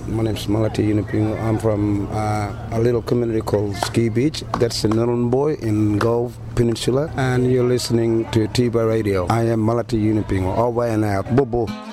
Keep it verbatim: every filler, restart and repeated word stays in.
My name is Malati Yunupingu. I'm from uh, a little community called Ski Beach. That's in Nhulunbuy in Gulf Peninsula. And you're listening to Tiba Radio. I am Malati Yunupingu. Over and out. Bobo.